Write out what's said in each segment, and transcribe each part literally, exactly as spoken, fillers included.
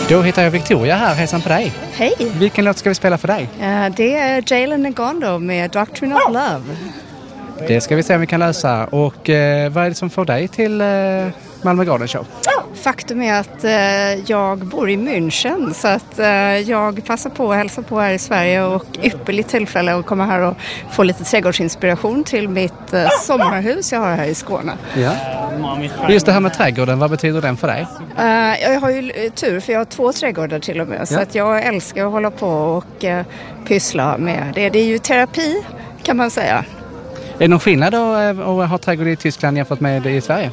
Då hittar jag Victoria här, hejsan på dig. Hej! Vilken låt ska vi spela för dig? Uh, det är Jalen Ngongo med Doctrine of Love. Det ska vi se om vi kan lösa. Och eh, vad är det som får dig till eh, Malmö Garden Show? Faktum är att eh, jag bor i München, så att eh, jag passar på att hälsa på här i Sverige och ypperligt tillfälle att komma här och få lite trädgårdsinspiration till mitt eh, sommarhus jag har här i Skåne. Ja. Just det här med trädgården, vad betyder den för dig? Uh, jag har ju tur för jag har två trädgårdar till och med, så ja. att jag älskar att hålla på och uh, pyssla med det. Det är ju terapi kan man säga. Är det någon skillnad att, att ha trädgård i Tyskland jämfört med det i Sverige?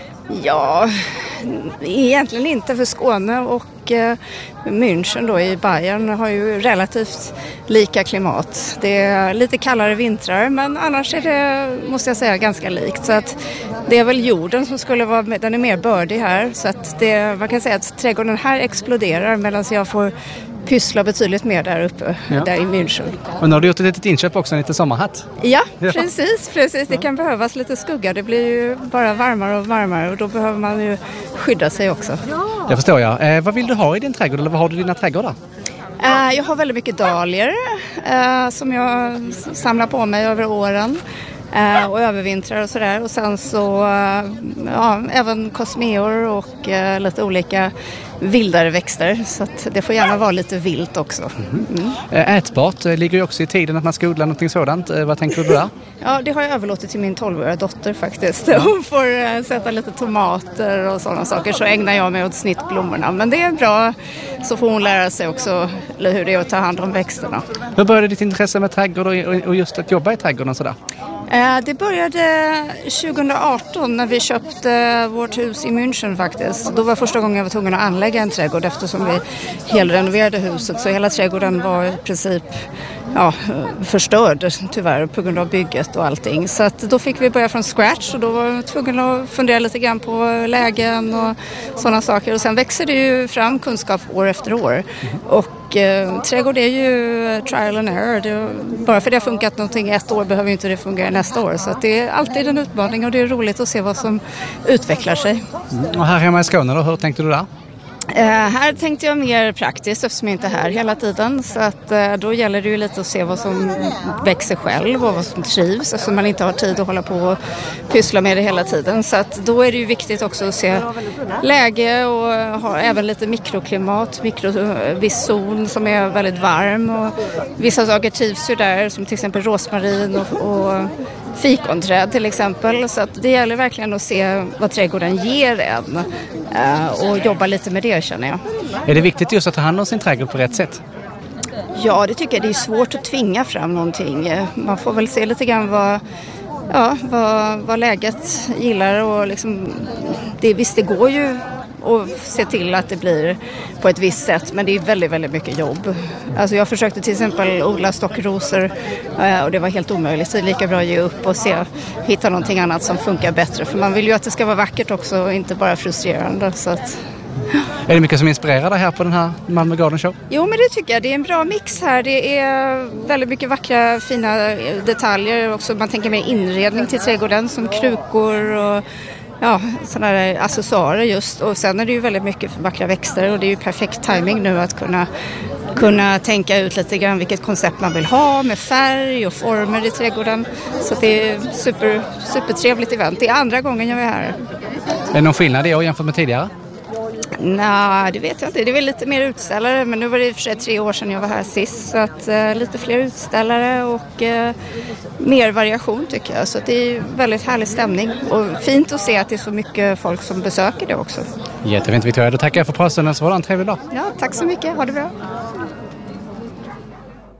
Ja, egentligen inte, för Skåne och eh, München då i Bayern har ju relativt lika klimat. Det är lite kallare vintrar, men annars är det, måste jag säga, ganska likt. Så att det är väl jorden som skulle vara, den är mer bördig här, så att det, man kan säga att trädgården här exploderar medan jag får pyssla betydligt mer där uppe, ja. Där i München. Och nu har du gjort ett litet inköp också, en liten sommarhatt. Ja, precis, precis. Det kan behövas lite skugga. Det blir ju bara varmare och varmare och då behöver man ju skydda sig också. Ja. Det förstår jag. Eh, vad vill du ha i din trädgård, eller vad har du i dina trädgårdar? Uh, jag har väldigt mycket dahlior uh, som jag samlar på mig över åren. Uh, och övervintrar och sådär. Och sen så uh, ja, även kosmeor och uh, lite olika vildare växter. Så att det får gärna vara lite vilt också. Mm. Ätbart ligger ju också i tiden att man ska odla någonting sådant. Vad tänker du där? Ja, det har jag överlåtit till min tolvåriga dotter faktiskt. Hon får uh, sätta lite tomater och sådana saker, så ägnar jag mig åt snittblommorna. Men det är bra, så får hon lära sig också hur det är att ta hand om växterna. Hur började ditt intresse med trädgård och just att jobba i trädgården och sådär? Det började tjugoarton när vi köpte vårt hus i München faktiskt. Då var första gången jag var tvungen att anlägga en trädgård, eftersom vi helrenoverade huset. Så hela trädgården var i princip ja, förstörd tyvärr på grund av bygget och allting. Så att då fick vi börja från scratch och då var jag tvungen att fundera lite grann på lägen och sådana saker. Och sen växer det ju fram kunskap år efter år. Och eh, trädgård är ju trial and error. Det, bara för det har funkat någonting ett år behöver ju inte det fungera nästa år. Så att det är alltid en utmaning och det är roligt att se vad som utvecklar sig. Mm. Och här hemma i Skåne då, hur tänkte du där? Uh, här tänkte jag mer praktiskt eftersom jag inte är här hela tiden, så att uh, då gäller det ju lite att se vad som växer själv och vad som trivs, eftersom man inte har tid att hålla på och pyssla med det hela tiden. Så att då är det ju viktigt också att se läge och ha även lite mikroklimat, mikro, viss zon som är väldigt varm, och vissa saker trivs ju där, som till exempel rosmarin och, och fikonträd till exempel. Så att det gäller verkligen att se vad trädgården ger en uh, och jobba lite med det, känner jag. Är det viktigt just att ta hand om sin trädgård på rätt sätt? Ja, det tycker jag. Det är svårt att tvinga fram någonting. Man får väl se lite grann vad, ja, vad, vad läget gillar. Och liksom, det, visst, det går ju att se till att det blir på ett visst sätt, men det är väldigt, väldigt mycket jobb. Alltså jag försökte till exempel odla stockrosor och det var helt omöjligt. Så det är lika bra att ge upp och se, hitta någonting annat som funkar bättre. För man vill ju att det ska vara vackert också och inte bara frustrerande. Så att är det mycket som inspirerar dig här på den här Malmö Garden Show? Jo, men det tycker jag. Det är en bra mix här. Det är väldigt mycket vackra, fina detaljer. Också, man tänker mer inredning till trädgården som krukor och ja, sådana där accessoarer just. Och sen är det ju väldigt mycket vackra växter och det är ju perfekt timing nu att kunna, kunna tänka ut lite grann vilket koncept man vill ha med färg och former i trädgården. Så det är super, supertrevligt event. Det är andra gången jag är här. Är det någon skillnad i år jämfört med tidigare? Nej, det vet jag inte. Det är väl lite mer utställare, men nu var det i och för sig tre år sedan jag var här sist. Så att uh, lite fler utställare och uh, mer variation tycker jag. Så att det är väldigt härlig stämning och fint att se att det är så mycket folk som besöker det också. Jättefint, Victoria. Då tackar jag för praten och så var det en trevlig dag. Ja, tack så mycket. Ha det bra.